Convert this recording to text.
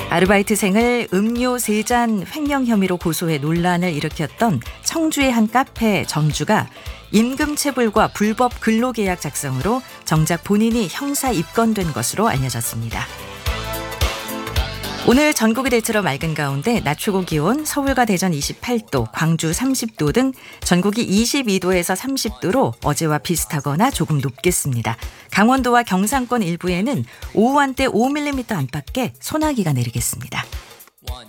아르바이트생을 음료 3잔 횡령 혐의로 고소해 논란을 일으켰던 청주의 한 카페 점주가 임금체불과 불법 근로계약 작성으로 정작 본인이 형사 입건된 것으로 알려졌습니다. 오늘 전국이 대체로 맑은 가운데 낮 최고 기온 서울과 대전 28도, 광주 30도 등 전국이 22도에서 30도로 어제와 비슷하거나 조금 높겠습니다. 강원도와 경상권 일부에는 오후 한때 5mm 안팎의 소나기가 내리겠습니다.